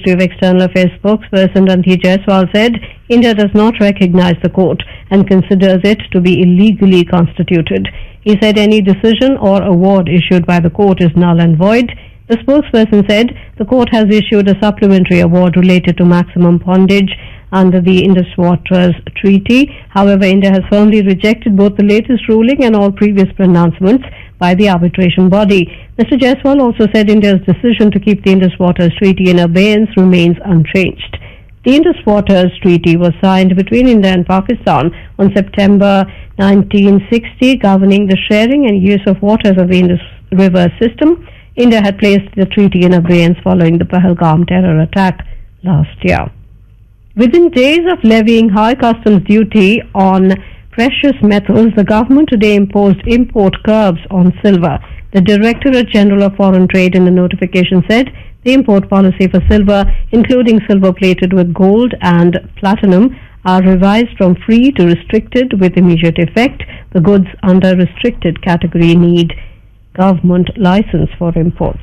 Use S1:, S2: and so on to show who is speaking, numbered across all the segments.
S1: Ministry of External Affairs spokesperson Randhir Jaiswal said India does not recognize the court and considers it to be illegally constituted. He said any decision or award issued by the court is null and void. The spokesperson said the court has issued a supplementary award related to maximum bondage under the Indus Waters Treaty. However, India has firmly rejected both the latest ruling and all previous pronouncements by the arbitration body. Mr. Jaiswal also said India's decision to keep the Indus Waters Treaty in abeyance remains unchanged. The Indus Waters Treaty was signed between India and Pakistan on September 1960, governing the sharing and use of waters of the Indus River system. India had placed the treaty in abeyance following the Pahalgam terror attack last year. Within days of levying high customs duty on precious metals, the government today imposed import curbs on silver. The Directorate General of Foreign Trade in a notification said the import policy for silver, including silver plated with gold and platinum, are revised from free to restricted with immediate effect. The goods under restricted category need government license for imports.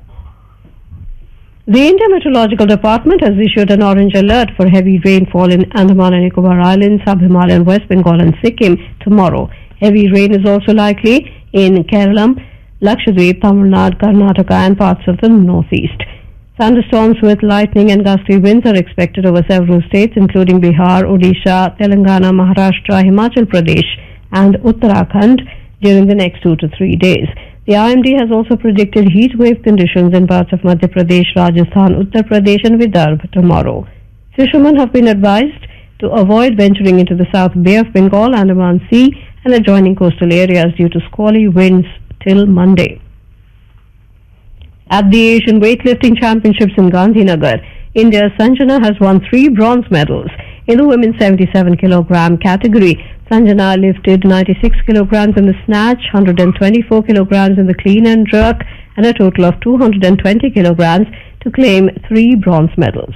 S1: The India Meteorological Department has issued an orange alert for heavy rainfall in Andaman and Nicobar Islands, Sub-Himalayan, West Bengal and Sikkim tomorrow. Heavy rain is also likely in Kerala, Lakshadweep, Tamil Nadu, Karnataka and parts of the northeast. Thunderstorms with lightning and gusty winds are expected over several states including Bihar, Odisha, Telangana, Maharashtra, Himachal Pradesh and Uttarakhand during the next 2 to 3 days. The IMD has also predicted heat wave conditions in parts of Madhya Pradesh, Rajasthan, Uttar Pradesh and Vidarbha tomorrow. Fishermen have been advised to avoid venturing into the South Bay of Bengal, Andaman Sea and adjoining coastal areas due to squally winds till Monday. At the Asian Weightlifting Championships in Gandhinagar, India's Sanjana has won 3 bronze medals. In the women's 77 kilogram category, Sanjana lifted 96 kilograms in the snatch, 124 kilograms in the clean and jerk, and a total of 220 kilograms to claim 3 bronze medals.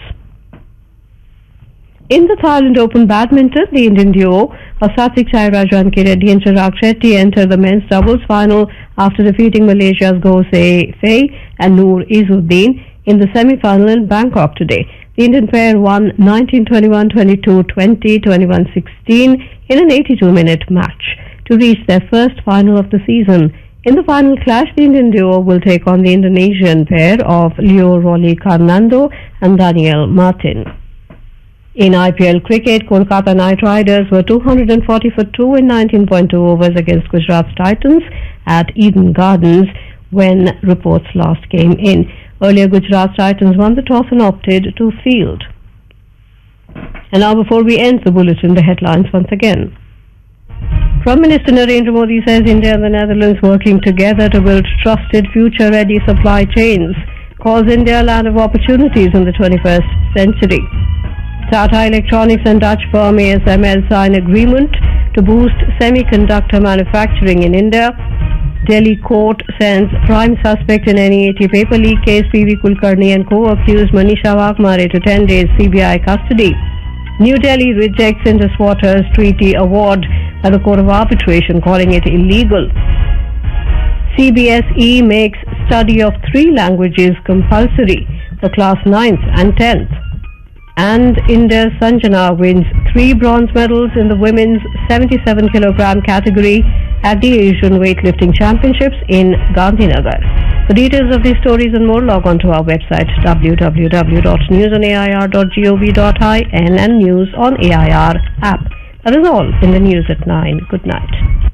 S1: In the Thailand Open Badminton, the Indian duo of Satvik Sairaj Ranki Reddy and Chirag Shetty entered the men's doubles final after defeating Malaysia's Goh Se Fei and Noor Izzuddin in the semi-final in Bangkok today. The Indian pair won 19-21, 22-20, 21-16 in an 82-minute match to reach their first final of the season. In the final clash, the Indian duo will take on the Indonesian pair of Leo Rolly Carnando and Daniel Martin. In IPL cricket, Kolkata Knight Riders were 240 for 2 in 19.2 overs against Gujarat Titans at Eden Gardens when reports last came in. Earlier, Gujarat Titans won the toss and opted to field. And now, before we end the bulletin, the headlines once again. Prime Minister Narendra Modi says India and the Netherlands working together to build trusted, future-ready supply chains calls India a land of opportunities in the 21st century. Tata Electronics and Dutch firm ASML sign agreement to boost semiconductor manufacturing in India. Delhi court sends prime suspect in NEAT paper leak case PV Kulkarni and co-accused Manisha Wagmare to 10 days CBI custody. New Delhi rejects Indus Waters Treaty award by the Court of Arbitration, calling it illegal. CBSE makes study of 3 languages compulsory for class 9th and 10th. And India's Sanjana wins 3 bronze medals in the women's 77 kilogram category at the Asian Weightlifting Championships in Gandhinagar. For details of these stories and more, log on to our website www.newsonair.gov.in and News on AIR app. That is all in the news at 9. Good night.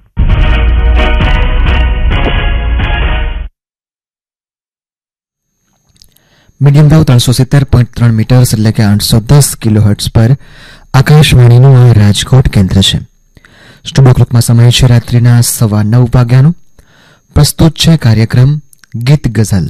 S2: Medium wave 370.3 metres એટલે કે 810 kilohertz પર આકાશવાણીનું આ રાજકોટ કેન્દ્ર છે. Studio ક્લોકમાં સમય છે રાત્રિના 9:15. પ્રસ્તુત છે કાર્યક્રમ ગીત ગઝલ.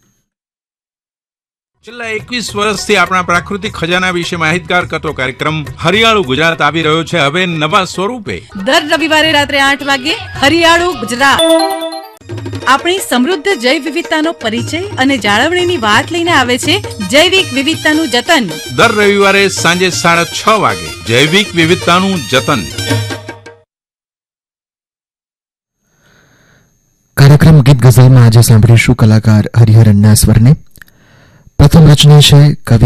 S3: છેલ્લા 21 વર્ષથી આપણા પ્રાકૃતિક ખજાના વિશે માહિતગાર કરતો કાર્યક્રમ હરિયાળું ગુજરાત આવી રહ્યો છે હવે નવા સ્વરૂપે.
S4: દર રવિવારે રાત્રે 8 વાગે હરિયાળું ગુજરાત આપણી સમૃદ્ધ જૈવ વિવિધતાનો પરિચય અને જાળવણીની વાત લઈને આવે છે જૈવિક વિવિધતાનું જતન.
S3: દર રવિવારે સાંજે 6:30 વાગે જૈવિક વિવિધતાનું જતન.
S2: કાર્યક્રમ ગીત ગઝલમાં આજે સાંભળીશું કલાકાર હરિહરનના સ્વરને. પ્રથમ રચના છે કવિ